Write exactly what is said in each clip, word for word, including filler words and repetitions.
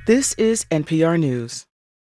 This is N P R News.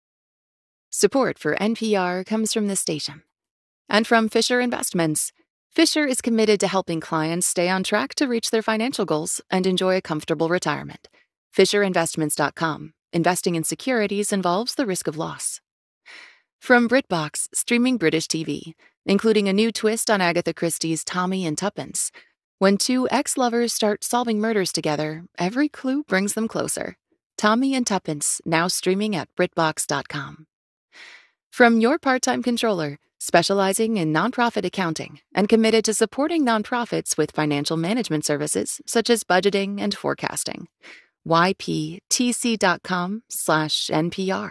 Support for N P R comes from this station and from Fisher Investments. Fisher is committed to helping clients stay on track to reach their financial goals and enjoy a comfortable retirement. Fisher Investments dot com. Investing in securities involves the risk of loss. From BritBox, streaming British T V, including a new twist on Agatha Christie's Tommy and Tuppence. When two ex-lovers start solving murders together, every clue brings them closer. Tommy and Tuppence, now streaming at BritBox dot com. From Your Part-Time Controller, specializing in nonprofit accounting and committed to supporting nonprofits with financial management services such as budgeting and forecasting. Y P T C dot com slash N P R.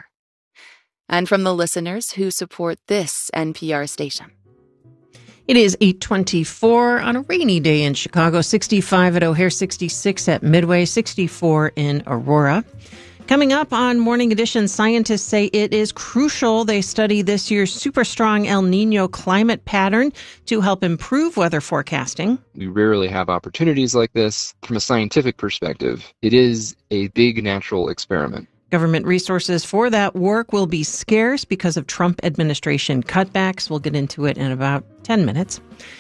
And from the listeners who support this N P R station. It is eight twenty-four on a rainy day in Chicago, sixty-five at O'Hare, sixty-six at Midway, sixty-four in Aurora. Coming up on Morning Edition, scientists say it is crucial they study this year's super strong El Nino climate pattern to help improve weather forecasting. We rarely have opportunities like this. From a scientific perspective, it is a big natural experiment. Government resources for that work will be scarce because of Trump administration cutbacks. We'll get into it in about ten minutes.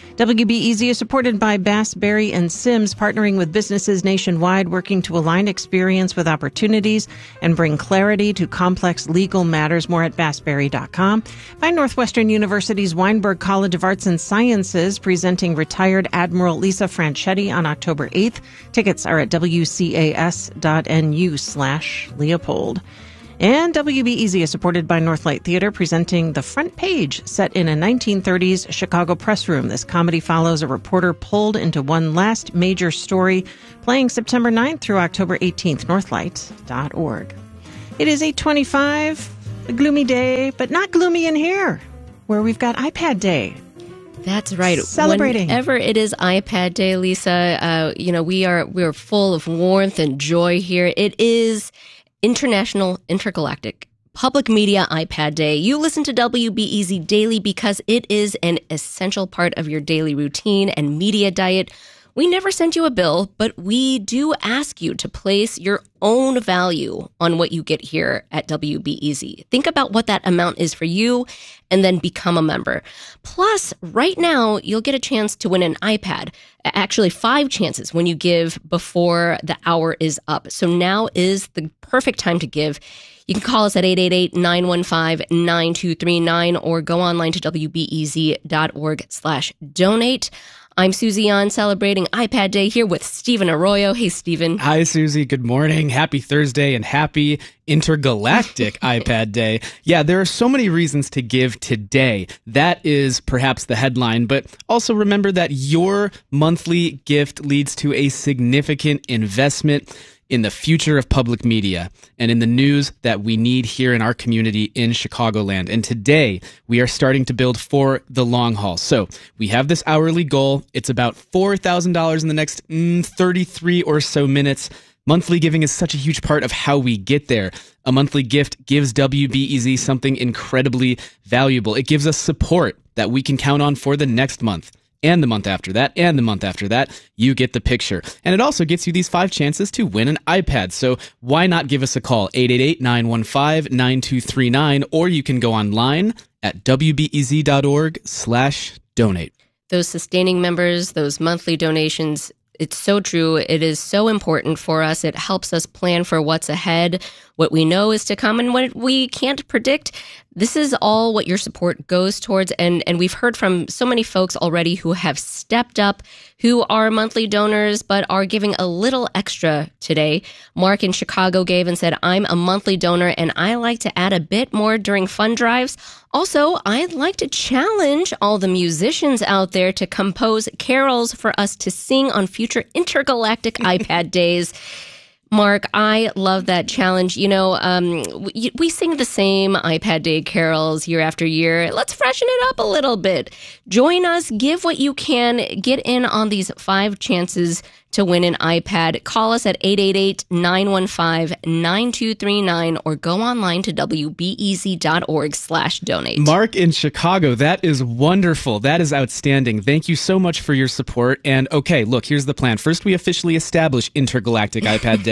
W B E Z is supported by Bass, Berry and Sims, partnering with businesses nationwide, working to align experience with opportunities and bring clarity to complex legal matters. More at bass berry dot com. By Northwestern University's Weinberg College of Arts and Sciences, presenting retired Admiral Lisa Franchetti on October eighth. Tickets are at W C A S dot N U slash Leopold. And W B E Z is supported by Northlight Theater, presenting The Front Page, set in a nineteen thirties Chicago press room. This comedy follows a reporter pulled into one last major story, playing September ninth through October eighteenth, northlight dot org. It is eight twenty-five, a gloomy day, but not gloomy in here, where we've got iPad Day. That's right. Celebrating. Whenever it is iPad Day, Lisa, uh, you know, we are we are full of warmth and joy here. It is International Intergalactic Public Media iPad Day. You listen to W B E Z Daily because it is an essential part of your daily routine and media diet. We never send you a bill, but we do ask you to place your own value on what you get here at W B E Z. Think about what that amount is for you and then become a member. Plus, right now, you'll get a chance to win an iPad. Actually, five chances when you give before the hour is up. So now is the perfect time to give. You can call us at eight eight eight, nine one five, nine two three nine or go online to W B E Z dot org slash donate. I'm Susie An, celebrating iPad Day here with Stephen Arroyo. Hey, Stephen. Hi, Susie. Good morning. Happy Thursday and happy intergalactic iPad Day. Yeah, there are so many reasons to give today. That is perhaps the headline, but also remember that your monthly gift leads to a significant investment in the future of public media and in the news that we need here in our community in Chicagoland. And today, we are starting to build for the long haul. So we have this hourly goal. It's about four thousand dollars in the next mm, thirty-three or so minutes. Monthly giving is such a huge part of how we get there. A monthly gift gives W B E Z something incredibly valuable. It gives us support that we can count on for the next month. And the month after that, and the month after that, you get the picture. And it also gets you these five chances to win an iPad. So why not give us a call, eight eight eight, nine one five, nine two three nine, or you can go online at W B E Z dot org slash donate. Those sustaining members, those monthly donations, it's so true. It is so important for us. It helps us plan for what's ahead, what we know is to come, and what we can't predict. This is all what your support goes towards. And, and we've heard from so many folks already who have stepped up, who are monthly donors, but are giving a little extra today. Mark in Chicago gave and said, I'm a monthly donor and I like to add a bit more during fund drives. Also, I'd like to challenge all the musicians out there to compose carols for us to sing on future intergalactic iPad days. Mark, I love that challenge. You know, um, we, we sing the same iPad Day carols year after year. Let's freshen it up a little bit. Join us. Give what you can. Get in on these five chances to win an iPad. Call us at eight eight eight, nine one five, nine two three nine or go online to W B E Z dot org slash donate. Mark in Chicago, that is wonderful. That is outstanding. Thank you so much for your support. And okay, look, here's the plan. First, we officially establish Intergalactic iPad Day.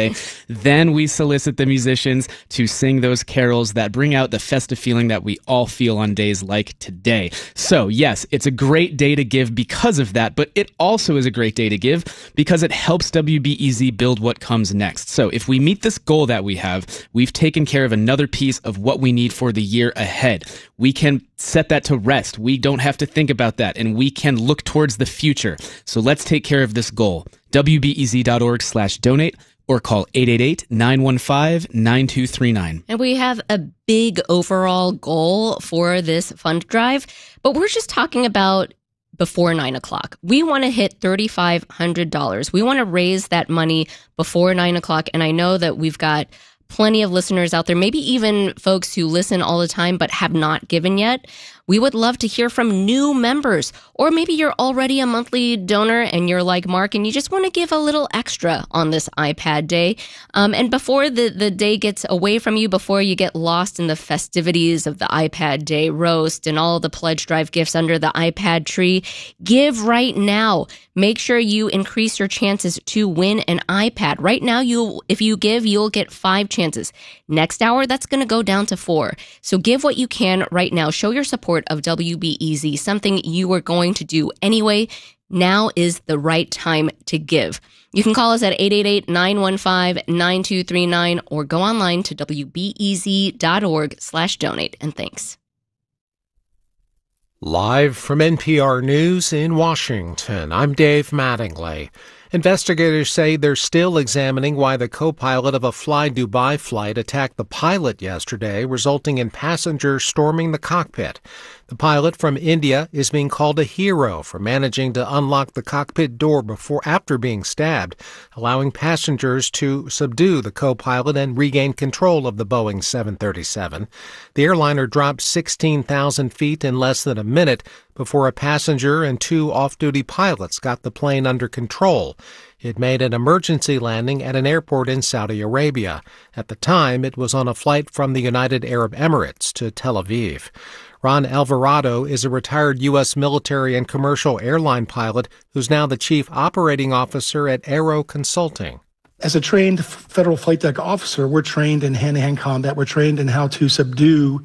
Then we solicit the musicians to sing those carols that bring out the festive feeling that we all feel on days like today. So yes, it's a great day to give because of that, but it also is a great day to give because it helps W B E Z build what comes next. So if we meet this goal that we have, we've taken care of another piece of what we need for the year ahead. We can set that to rest. We don't have to think about that, and we can look towards the future. So let's take care of this goal. W B E Z dot org slash donate or call eight eight eight, nine one five, nine two three nine. And we have a big overall goal for this fund drive, but we're just talking about before nine o'clock. We want to hit three thousand five hundred dollars. We want to raise that money before nine o'clock. And I know that we've got plenty of listeners out there, maybe even folks who listen all the time but have not given yet. We would love to hear from new members, or maybe you're already a monthly donor and you're like Mark and you just want to give a little extra on this iPad day. Um, and before the, the day gets away from you, before you get lost in the festivities of the iPad day roast and all the pledge drive gifts under the iPad tree, give right now. Make sure you increase your chances to win an iPad. Right now, you if you give, you'll get five chances. Next hour, that's going to go down to four. So give what you can right now. Show your support of W B E Z, something you were going to do anyway. Now is the right time to give. You can call us at eight eight eight, nine one five, nine two three nine or go online to W B E Z dot org slash donate. And thanks. Live from N P R News in Washington, I'm Dave Mattingly. Investigators say they're still examining why the co-pilot of a Fly Dubai flight attacked the pilot yesterday, resulting in passengers storming the cockpit. The pilot from India is being called a hero for managing to unlock the cockpit door before after being stabbed, allowing passengers to subdue the co-pilot and regain control of the Boeing seven thirty-seven. The airliner dropped sixteen thousand feet in less than a minute before a passenger and two off-duty pilots got the plane under control. It made an emergency landing at an airport in Saudi Arabia. At the time, it was on a flight from the United Arab Emirates to Tel Aviv. Ron Alvarado is a retired U S military and commercial airline pilot who's now the chief operating officer at Aero Consulting. As a trained federal flight deck officer, we're trained in hand-to-hand combat. We're trained in how to subdue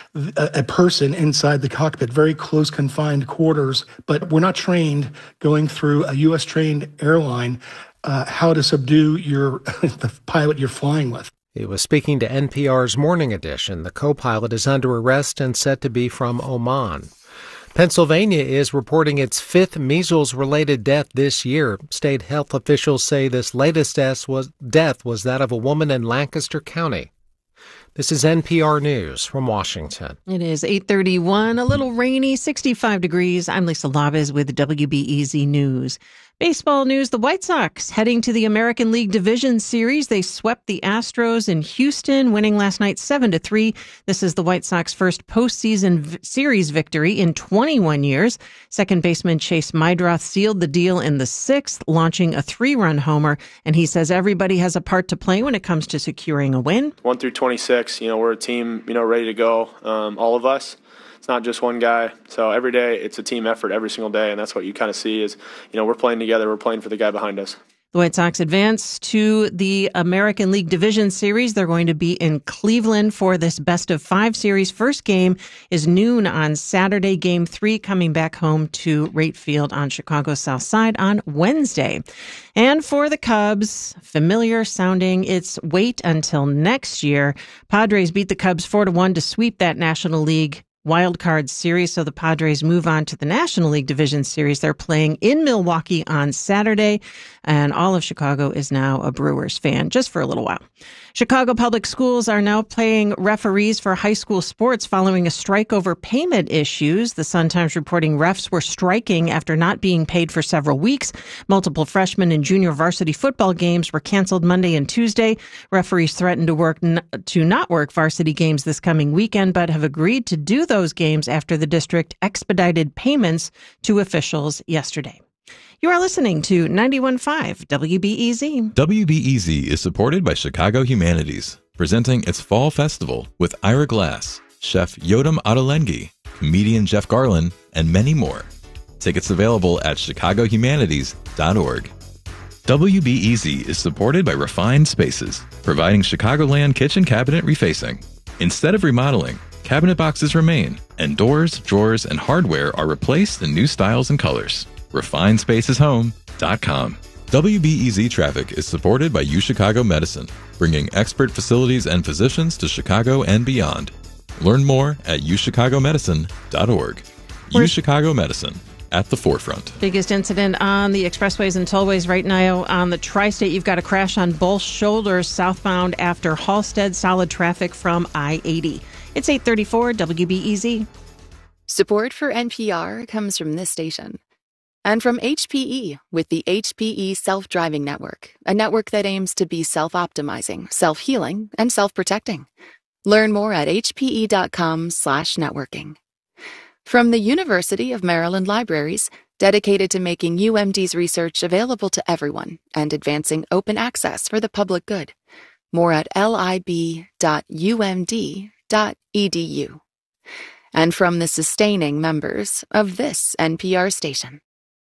a, a person inside the cockpit, very close confined quarters. But we're not trained going through a U S-trained airline uh, how to subdue your the pilot you're flying with. He was speaking to N P R's Morning Edition. The co-pilot is under arrest and said to be from Oman. Pennsylvania is reporting its fifth measles-related death this year. State health officials say this latest death was, death was that of a woman in Lancaster County. This is N P R News from Washington. It is eight thirty-one, a little rainy, sixty-five degrees. I'm Lisa Labez with W B E Z News. Baseball news, the White Sox heading to the American League Division Series. They swept the Astros in Houston, winning last night seven to three. This is the White Sox first postseason v- series victory in twenty-one years. Second baseman Chase Meidroth sealed the deal in the sixth, launching a three-run homer. And he says everybody has a part to play when it comes to securing a win. one through twenty-six, you know, we're a team, you know, ready to go, um, all of us. It's not just one guy. So every day it's a team effort every single day. And that's what you kind of see is, you know, we're playing together. We're playing for the guy behind us. The White Sox advance to the American League Division Series. They're going to be in Cleveland for this best of five series. First game is noon on Saturday. Game three coming back home to Rate Field on Chicago's South Side on Wednesday. And for the Cubs, familiar sounding, it's wait until next year. Padres beat the Cubs four to one to sweep that National League Wild Card Series, so the Padres move on to the National League Division Series. They're playing in Milwaukee on Saturday, and all of Chicago is now a Brewers fan, just for a little while. Chicago Public Schools are now paying referees for high school sports following a strike over payment issues. The Sun-Times reporting refs were striking after not being paid for several weeks. Multiple freshman and junior varsity football games were canceled Monday and Tuesday. Referees threatened to work n- to not work varsity games this coming weekend, but have agreed to do those games after the district expedited payments to officials yesterday. You are listening to ninety-one point five W B E Z. W B E Z is supported by Chicago Humanities, presenting its Fall Festival with Ira Glass, Chef Yotam Ottolenghi, comedian Jeff Garlin, and many more. Tickets available at chicago humanities dot org. W B E Z is supported by Refined Spaces, providing Chicagoland kitchen cabinet refacing. Instead of remodeling, cabinet boxes remain, and doors, drawers, and hardware are replaced in new styles and colors. refined spaces home dot com. W B E Z Traffic is supported by UChicago Medicine, bringing expert facilities and physicians to Chicago and beyond. Learn more at u chicago medicine dot org. UChicago Medicine, at the forefront. Biggest incident on the expressways and tollways right now on the tri-state. You've got a crash on both shoulders southbound after Halstead. Solid traffic from I eighty. It's eight thirty-four W B E Z. Support for N P R comes from this station. And from H P E with the H P E Self-Driving Network, a network that aims to be self-optimizing, self-healing, and self-protecting. Learn more at h p e dot com slash networking. From the University of Maryland Libraries, dedicated to making U M D's research available to everyone and advancing open access for the public good. More at lib dot u m d dot e d u. And from the sustaining members of this N P R station.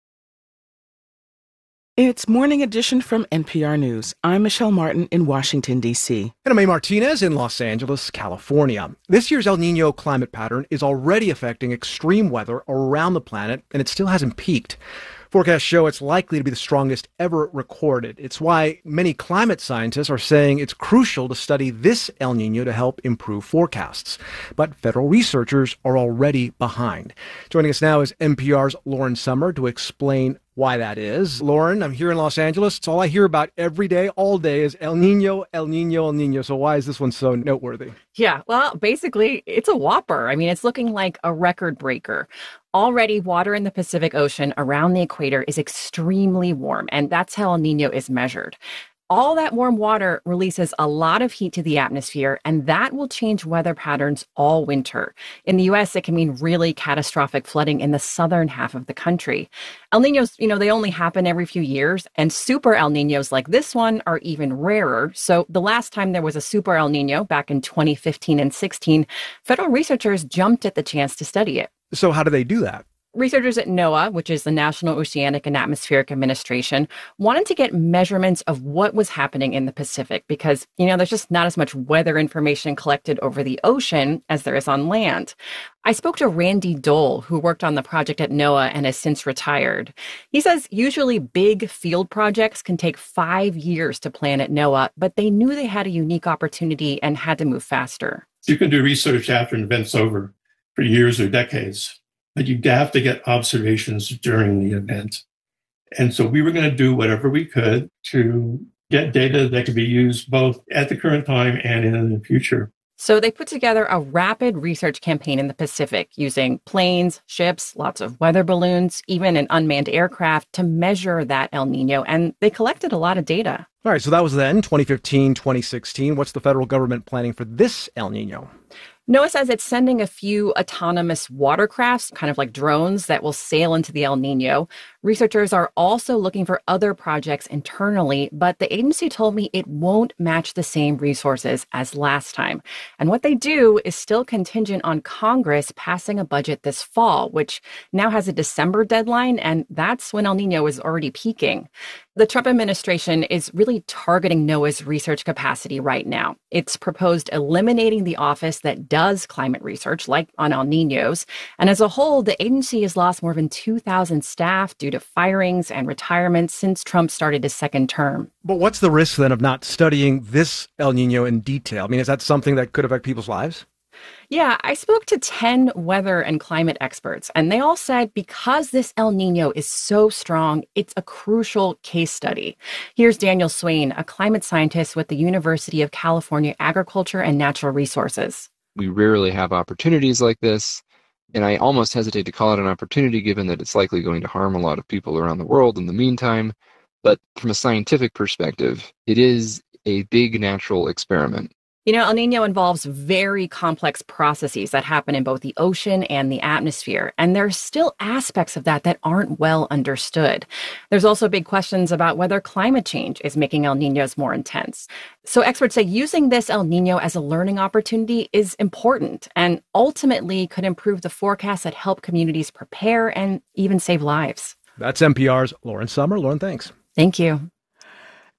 It's Morning Edition from N P R News. I'm Michelle Martin in Washington, D C And I'm A. Martinez in Los Angeles, California. This year's El Niño climate pattern is already affecting extreme weather around the planet, and it still hasn't peaked. Forecasts show it's likely to be the strongest ever recorded. It's why many climate scientists are saying it's crucial to study this El Niño to help improve forecasts. But federal researchers are already behind. Joining us now is N P R's Lauren Sommer to explain why that is. Lauren, I'm here in Los Angeles. It's all I hear about every day, all day is El Niño, El Niño, El Niño. So why is this one so noteworthy? Yeah, well, basically, it's a whopper. I mean, it's looking like a record breaker. Already, water in the Pacific Ocean around the equator is extremely warm, and that's how El Niño is measured. All that warm water releases a lot of heat to the atmosphere, and that will change weather patterns all winter. In the U S, it can mean really catastrophic flooding in the southern half of the country. El Niños, you know, they only happen every few years, and super El Niños like this one are even rarer. So the last time there was a super El Niño, back in twenty fifteen and sixteen, federal researchers jumped at the chance to study it. So how do they do that? Researchers at NOAA, which is the National Oceanic and Atmospheric Administration, wanted to get measurements of what was happening in the Pacific because, you know, there's just not as much weather information collected over the ocean as there is on land. I spoke to Randy Dole, who worked on the project at NOAA and has since retired. He says usually big field projects can take five years to plan at NOAA, but they knew they had a unique opportunity and had to move faster. You can do research after an event's over for years or decades, but you have to get observations during the event. And so we were going to do whatever we could to get data that could be used both at the current time and in the future. So they put together a rapid research campaign in the Pacific using planes, ships, lots of weather balloons, even an unmanned aircraft to measure that El Niño. And they collected a lot of data. All right, so that was then, twenty fifteen, twenty sixteen. What's the federal government planning for this El Niño? NOAA says it's sending a few autonomous watercrafts, kind of like drones, that will sail into the El Niño. Researchers are also looking for other projects internally, but the agency told me it won't match the same resources as last time. And what they do is still contingent on Congress passing a budget this fall, which now has a December deadline, and that's when El Niño is already peaking. The Trump administration is really targeting NOAA's research capacity right now. It's proposed eliminating the office that does climate research, like on El Niños. And as a whole, the agency has lost more than two thousand staff due to firings and retirements since Trump started his second term. But what's the risk then of not studying this El Niño in detail? I mean, is that something that could affect people's lives? Yeah, I spoke to ten weather and climate experts, and they all said because this El Niño is so strong, it's a crucial case study. Here's Daniel Swain, a climate scientist with the University of California Agriculture and Natural Resources. We rarely have opportunities like this, and I almost hesitate to call it an opportunity given that it's likely going to harm a lot of people around the world in the meantime. But from a scientific perspective, it is a big natural experiment. You know, El Niño involves very complex processes that happen in both the ocean and the atmosphere, and there's still aspects of that that aren't well understood. There's also big questions about whether climate change is making El Niños more intense. So experts say using this El Niño as a learning opportunity is important and ultimately could improve the forecasts that help communities prepare and even save lives. That's N P R's Lauren Sommer. Lauren, thanks. Thank you.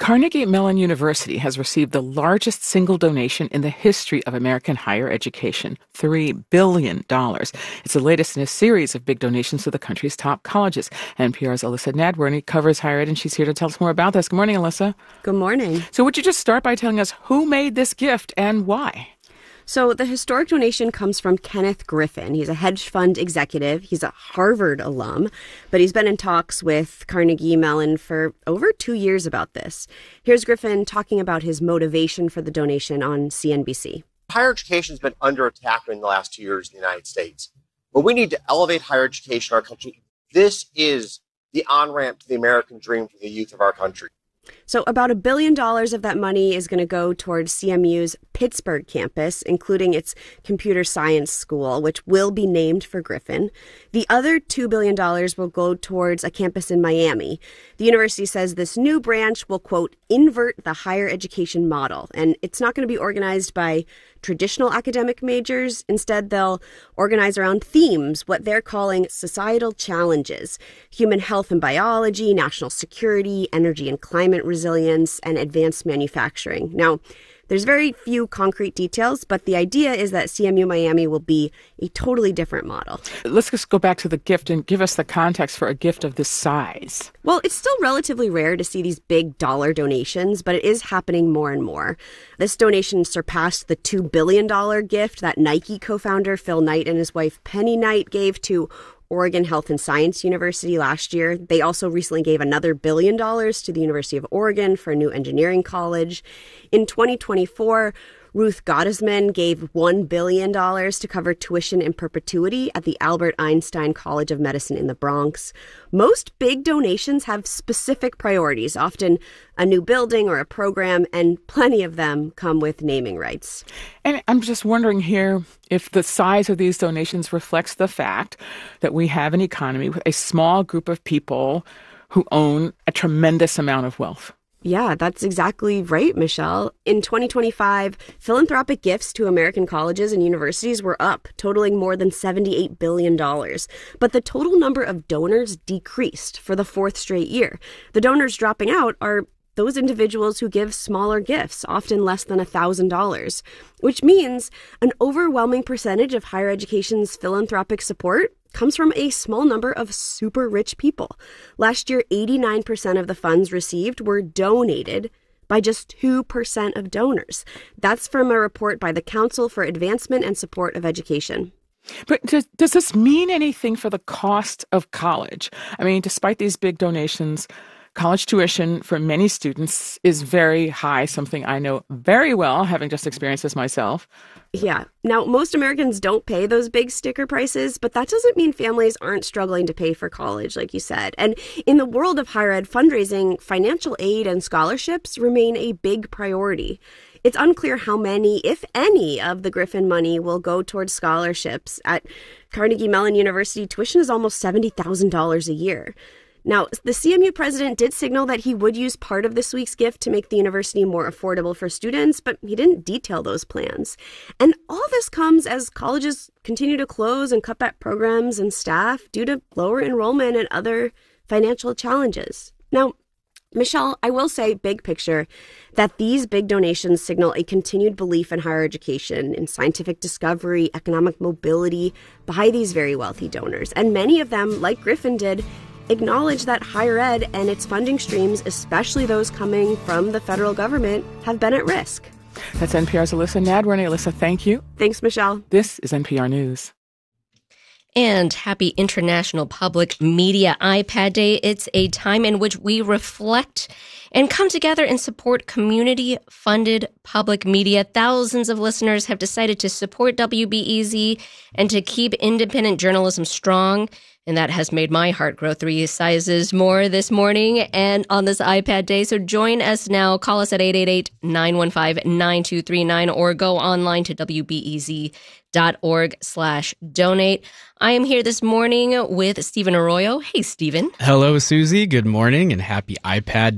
Carnegie Mellon University has received the largest single donation in the history of American higher education, three billion dollars. It's the latest in a series of big donations to the country's top colleges. N P R's Alyssa Nadworny covers higher ed, and she's here to tell us more about this. Good morning, Alyssa. Good morning. So would you just start by telling us who made this gift and why? So the historic donation comes from Kenneth Griffin. He's a hedge fund executive. He's a Harvard alum, but he's been in talks with Carnegie Mellon for over two years about this. Here's Griffin talking about his motivation for the donation on C N B C. Higher education has been under attack in the last two years in the United States, but we need to elevate higher education in our country. This is the on-ramp to the American dream for the youth of our country. So about a billion dollars of that money is going to go towards C M U's Pittsburgh campus, including its computer science school, which will be named for Griffin. The other two billion dollars will go towards a campus in Miami. The university says this new branch will, quote, invert the higher education model. And it's not going to be organized by traditional academic majors. Instead, they'll organize around themes, what they're calling societal challenges: human health and biology, national security, energy and climate resilience, and advanced manufacturing. Now, there's very few concrete details, but the idea is that C M U Miami will be a totally different model. Let's just go back to the gift and give us the context for a gift of this size. Well, it's still relatively rare to see these big dollar donations, but it is happening more and more. This donation surpassed the two billion dollars gift that Nike co-founder Phil Knight and his wife Penny Knight gave to Oregon Health and Science University last year. They also recently gave another billion dollars to the University of Oregon for a new engineering college. In twenty twenty-four, Ruth Gottesman gave one billion dollars to cover tuition in perpetuity at the Albert Einstein College of Medicine in the Bronx. Most big donations have specific priorities, often a new building or a program, and plenty of them come with naming rights. And I'm just wondering here if the size of these donations reflects the fact that we have an economy with a small group of people who own a tremendous amount of wealth. Yeah, that's exactly right, Michelle. In twenty twenty-five, philanthropic gifts to American colleges and universities were up, totaling more than seventy-eight billion dollars. But the total number of donors decreased for the fourth straight year. The donors dropping out are those individuals who give smaller gifts, often less than one thousand dollars, which means an overwhelming percentage of higher education's philanthropic support comes from a small number of super rich people. Last year, eighty-nine percent of the funds received were donated by just two percent of donors. That's from a report by the Council for Advancement and Support of Education. But does, does this mean anything for the cost of college? I mean, despite these big donations, college tuition for many students is very high, something I know very well, having just experienced this myself. Yeah. Now, most Americans don't pay those big sticker prices, but that doesn't mean families aren't struggling to pay for college, like you said. And in the world of higher ed fundraising, financial aid and scholarships remain a big priority. It's unclear how many, if any, of the Griffin money will go towards scholarships. At Carnegie Mellon University, tuition is almost seventy thousand dollars a year. Now, the C M U president did signal that he would use part of this week's gift to make the university more affordable for students, but he didn't detail those plans. And all this comes as colleges continue to close and cut back programs and staff due to lower enrollment and other financial challenges. Now, Michelle, I will say, big picture, that these big donations signal a continued belief in higher education, in scientific discovery, economic mobility by these very wealthy donors. And many of them, like Griffin did, acknowledge that higher ed and its funding streams, especially those coming from the federal government, have been at risk. That's N P R's Alyssa Nadworny. Alyssa, thank you. Thanks, Michelle. This is N P R News. And happy International Public Media iPad Day. It's a time in which we reflect and come together and support community-funded public media. Thousands of listeners have decided to support W B E Z and to keep independent journalism strong. And that has made my heart grow three sizes more this morning and on this iPad Day. So join us now. Call us at eight eight eight, nine one five, nine two three nine or go online to W B E Z dot org slash donate. I am here this morning with Stephen Arroyo. Hey, Stephen. Hello, Susie. Good morning and happy iPad Day.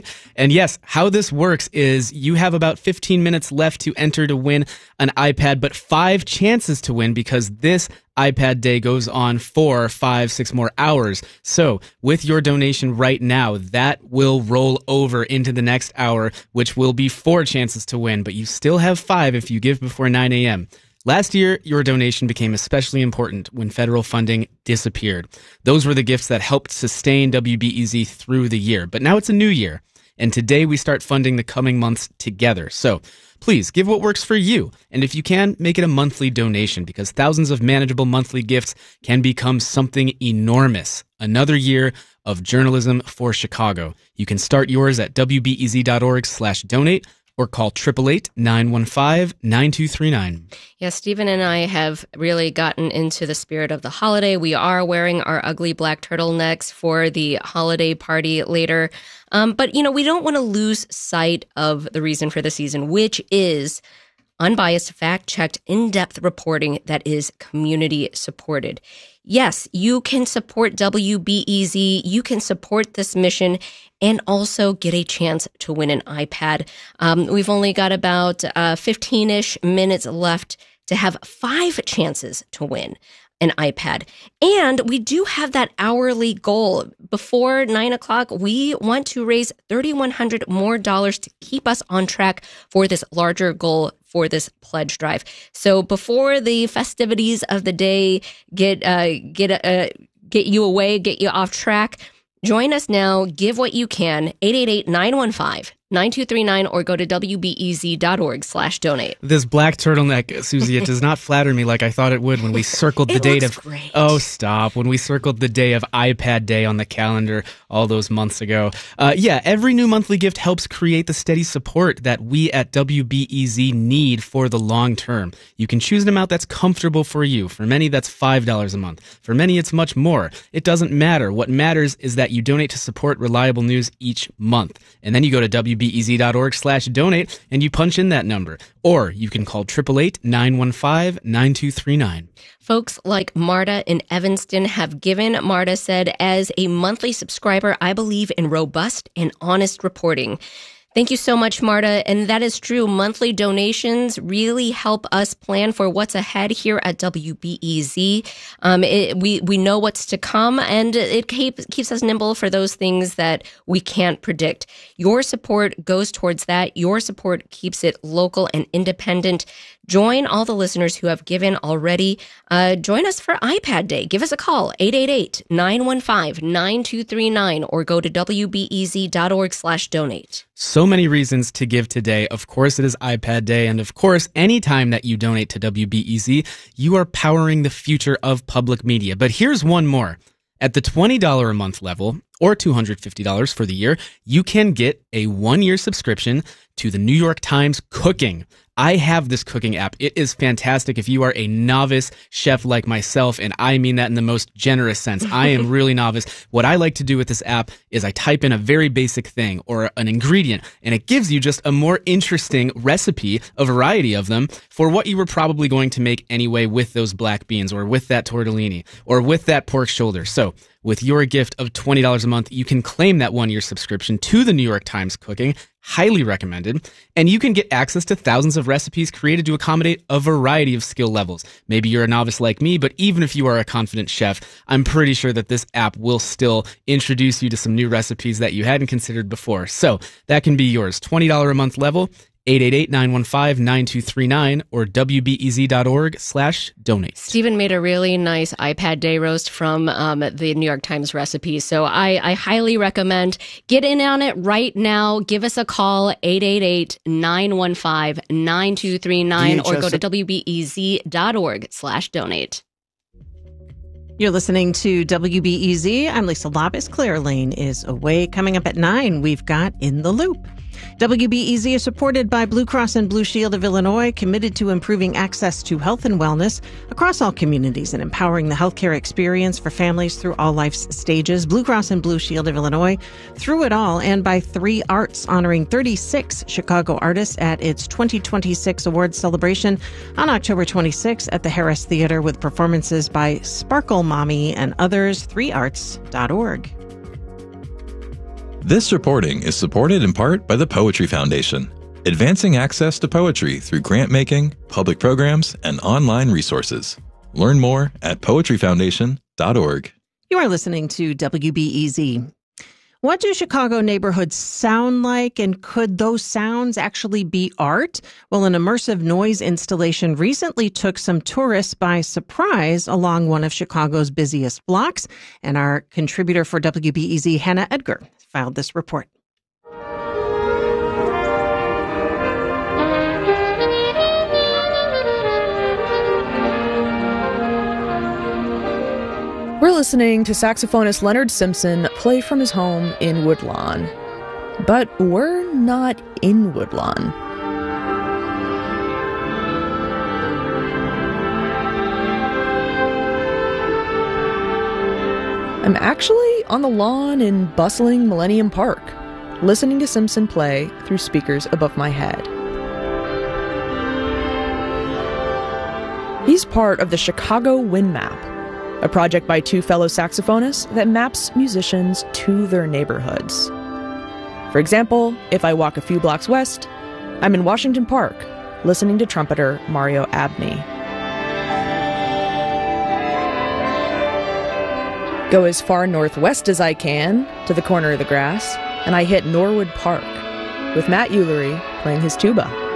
And yes, how this works is you have about fifteen minutes left to enter to win an iPad, but five chances to win because this iPad day goes on for five, six more hours. So with your donation right now, that will roll over into the next hour, which will be four chances to win, but you still have five if you give before nine a.m. Last year, your donation became especially important when federal funding disappeared. Those were the gifts that helped sustain W B E Z through the year. But now it's a new year, and today we start funding the coming months together. So please give what works for you. And if you can, make it a monthly donation because thousands of manageable monthly gifts can become something enormous. Another year of journalism for Chicago. You can start yours at wbez.org slash donate or call eight eight eight, nine one five, nine two three nine. Yeah, Stephen and I have really gotten into the spirit of the holiday. We are wearing our ugly black turtlenecks for the holiday party later. Um, but, you know, we don't want to lose sight of the reason for the season, which is unbiased, fact-checked, in-depth reporting that is community-supported. Yes, you can support W B E Z, you can support this mission, and also get a chance to win an iPad. Um, we've only got about uh, fifteen-ish minutes left to have five chances to win an iPad. And we do have that hourly goal. Before nine o'clock, we want to raise three thousand one hundred dollars more dollars to keep us on track for this larger goal for this pledge drive. So before the festivities of the day get uh, get uh, get you away, get you off track, join us now. Give what you can. eight eight eight, nine one five, nine two three nine or go to wbez.org slash donate. This black turtleneck, Susie, it does not flatter me like I thought it would when we circled the it date looks of great. Oh, stop. When we circled the day of iPad Day on the calendar all those months ago. Uh, yeah, every new monthly gift helps create the steady support that we at W B E Z need for the long term. You can choose an amount that's comfortable for you. For many, that's five dollars a month. For many, it's much more. It doesn't matter. What matters is that you donate to support reliable news each month. And then you go to wbez.org slash donate and you punch in that number. Or you can call eight eight eight, nine one five, nine two three nine. Folks like Marta in Evanston have given. Marta said, as a monthly subscriber, I believe in robust and honest reporting. Thank you so much, Marta. And that is true. Monthly donations really help us plan for what's ahead here at W B E Z. Um, it, we, we know what's to come, and it keep, keeps us nimble for those things that we can't predict. Your support goes towards that. Your support keeps it local and independent. Join all the listeners who have given already. Uh, join us for iPad Day. Give us a call, eight eight eight, nine one five, nine two three nine, or go to wbez.org slash donate. So many reasons to give today. Of course, it is iPad Day. And of course, anytime that you donate to W B E Z, you are powering the future of public media. But here's one more. At the twenty dollars a month level, or two hundred fifty dollars for the year, you can get a one-year subscription to the New York Times Cooking. I have this cooking app. It is fantastic if you are a novice chef like myself, and I mean that in the most generous sense. I am really novice. What I like to do with this app is I type in a very basic thing or an ingredient, and it gives you just a more interesting recipe, a variety of them, for what you were probably going to make anyway with those black beans or with that tortellini or with that pork shoulder. So with your gift of twenty dollars a month, you can claim that one-year subscription to the New York Times Cooking. Highly recommended. And you can get access to thousands of recipes created to accommodate a variety of skill levels. Maybe you're a novice like me, but even if you are a confident chef, I'm pretty sure that this app will still introduce you to some new recipes that you hadn't considered before. So that can be yours. twenty dollars a month level, eight eight eight, nine one five, nine two three nine or wbez.org slash donate. Stephen made a really nice iPad Day roast from um, the New York Times recipe. So I, I highly recommend get in on it right now. Give us a call, eight eight eight, nine one five, nine two three nine or go to wbez.org slash donate. You're listening to W B E Z. I'm Lisa Labus. Claire Lane is away. Coming up at nine, we've got In the Loop. W B E Z is supported by Blue Cross and Blue Shield of Illinois, committed to improving access to health and wellness across all communities and empowering the healthcare experience for families through all life's stages. Blue Cross and Blue Shield of Illinois, through it all, and by Three Arts, honoring thirty-six Chicago artists at its twenty twenty-six awards celebration on October twenty-sixth at the Harris Theater with performances by Sparkle Mommy and others. three arts dot org. This reporting is supported in part by the Poetry Foundation, advancing access to poetry through grant making, public programs, and online resources. Learn more at poetry foundation dot org. You are listening to W B E Z. What do Chicago neighborhoods sound like, and could those sounds actually be art? Well, an immersive noise installation recently took some tourists by surprise along one of Chicago's busiest blocks, and our contributor for W B E Z, Hannah Edgar, filed this report. We're listening to saxophonist Leonard Simpson play from his home in Woodlawn. But we're not in Woodlawn. I'm actually on the lawn in bustling Millennium Park, listening to Simpson play through speakers above my head. He's part of the Chicago Wind Map, a project by two fellow saxophonists that maps musicians to their neighborhoods. For example, if I walk a few blocks west, I'm in Washington Park, listening to trumpeter Mario Abney. Go as far northwest as I can, to the corner of the grass, and I hit Norwood Park, with Matt Ulery playing his tuba.